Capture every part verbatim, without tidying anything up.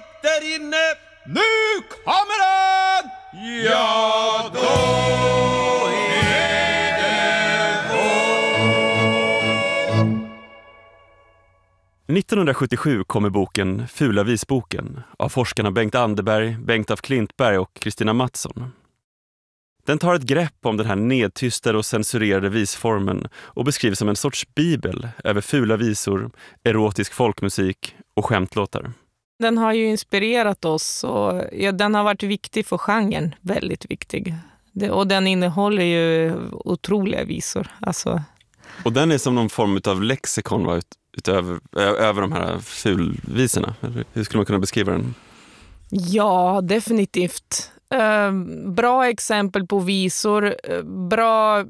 upp där inne. Nu kommer den! Ja, då är det vår. nittonhundrasjuttiosju kommer boken Fula visboken av forskarna Bengt Anderberg, Bengt af Klintberg och Kristina Mattsson. Den tar ett grepp om den här nedtystade och censurerade visformen och beskrivs som en sorts bibel över fula visor, erotisk folkmusik och skämtlåtar. Den har ju inspirerat oss och ja, den har varit viktig för genren, väldigt viktig. Det, och den innehåller ju otroliga visor. Alltså. Och den är som någon form av lexikon va, ut, utöver över de här fulvisorna. Hur skulle man kunna beskriva den? Ja, definitivt. Uh, bra exempel på visor, uh, bra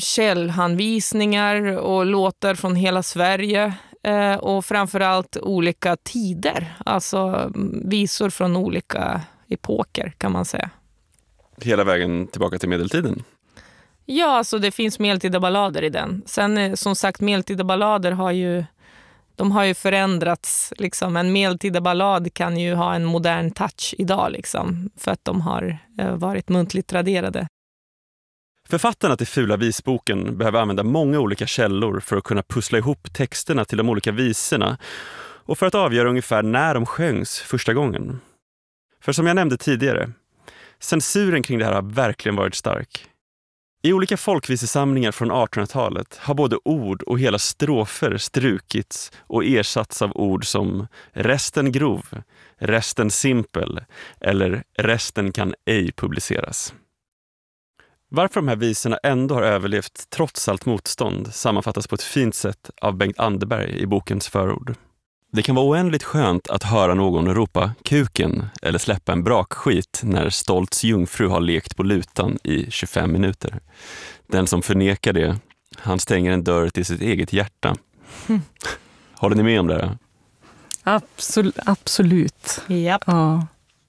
källhanvisningar och låtar från hela Sverige uh, och framförallt olika tider, alltså visor från olika epoker kan man säga. Hela vägen tillbaka till medeltiden? Ja, alltså det finns medeltida ballader i den. Sen uh, som sagt, medeltida ballader har ju De har ju förändrats. Liksom. En medeltida ballad kan ju ha en modern touch idag liksom, för att de har eh, varit muntligt traderade. Författarna till Fula visboken behöver använda många olika källor för att kunna pussla ihop texterna till de olika visorna och för att avgöra ungefär när de sjöngs första gången. För som jag nämnde tidigare, censuren kring det här har verkligen varit stark. I olika folkvisesamlingar från artonhundratalet har både ord och hela strofer strukits och ersatts av ord som resten grov, resten simpel eller resten kan ej publiceras. Varför de här visorna ändå har överlevt trots allt motstånd sammanfattas på ett fint sätt av Bengt Anderberg i bokens förord. Det kan vara oändligt skönt att höra någon ropa kuken eller släppa en brakskit när Stolts jungfru har lekt på lutan i tjugofem minuter. Den som förnekar det, han stänger en dörr till sitt eget hjärta. Mm. Håller ni med om det? Absolut. absolut. Japp. Ja.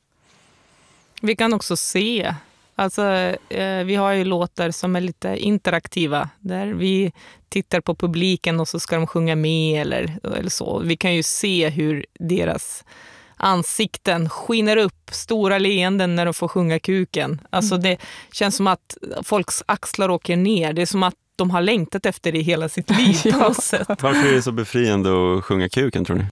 Vi kan också se, alltså eh, vi har ju låtar som är lite interaktiva där vi tittar på publiken och så ska de sjunga med eller, eller så. Vi kan ju se hur deras ansikten skiner upp, stora leenden när de får sjunga kuken. Alltså det känns som att folks axlar åker ner. Det är som att de har längtat efter det hela sitt liv på något sätt. Varför är det så befriande att sjunga kuken, tror ni?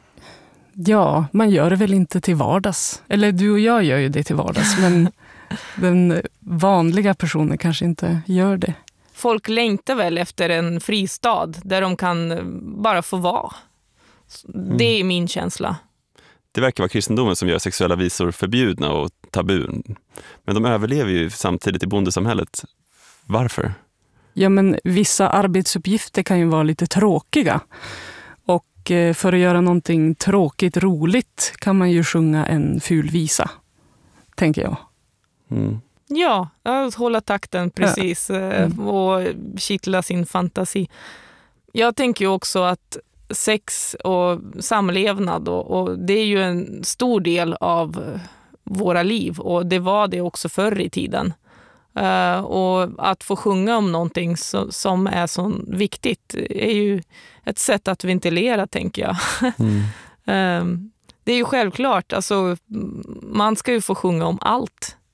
Ja, man gör det väl inte till vardags. Eller du och jag gör ju det till vardags, men den vanliga personen kanske inte gör det. Folk längtar väl efter en fristad där de kan bara få vara. Det är min känsla. Det verkar vara kristendomen som gör sexuella visor förbjudna och tabun. Men de överlever ju samtidigt i bondesamhället. Varför? Ja, men vissa arbetsuppgifter kan ju vara lite tråkiga. Och för att göra någonting tråkigt roligt kan man ju sjunga en ful visa, tänker jag. Mm. Ja, att hålla takten precis mm. och kittla sin fantasi. Jag tänker ju också att sex och samlevnad och, och det är ju en stor del av våra liv och det var det också förr i tiden. Uh, och att få sjunga om någonting så, som är så viktigt är ju ett sätt att ventilera, tänker jag. Mm. uh, det är ju självklart, alltså, man ska ju få sjunga om allt.